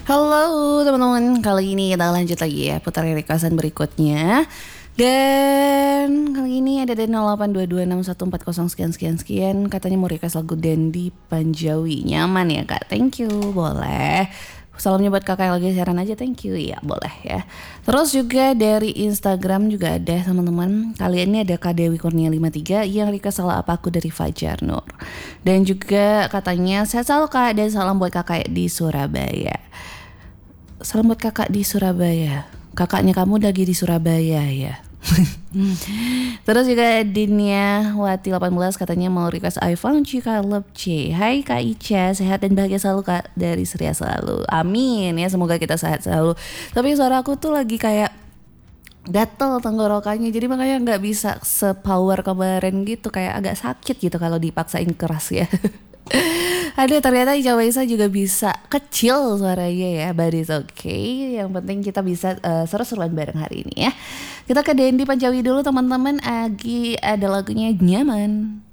Halo teman-teman, kali ini kita lanjut lagi ya putar requestan berikutnya. Dan kali ini ada dari 08226140 sekian katanya mau request lagu Dendi Panjawi. Nyaman ya Kak? Thank you, boleh. Salamnya buat kakak yang lagi siaran aja, thank you ya, boleh ya. Terus juga dari Instagram juga ada teman-teman. Kali ini ada Kak Dewi Kurnia 53 yang request Salah Apa Aku dari Fajar Nur. Dan juga katanya sehat selalu Kak dan salam buat kakak di Surabaya. Salam buat kakak di Surabaya. Kakaknya kamu lagi di Surabaya ya. Terus juga Dinia Wati 18 katanya mau request I Found You Kak Love C. Hai Kak Ica, sehat dan bahagia selalu Kak dari Surya selalu. Amin ya, semoga kita sehat selalu. Tapi suara aku tuh lagi kayak gatel tenggorokannya, jadi makanya nggak bisa sepower kemarin gitu, kayak agak sakit gitu kalau dipaksain keras ya. Aduh, ternyata Ica Waisa juga bisa kecil suaranya ya, but it's okay. Yang penting kita bisa seru-seruan bareng hari ini ya. Kita ke Dendi Panjawi dulu teman-teman. Agi ada lagunya Nyaman.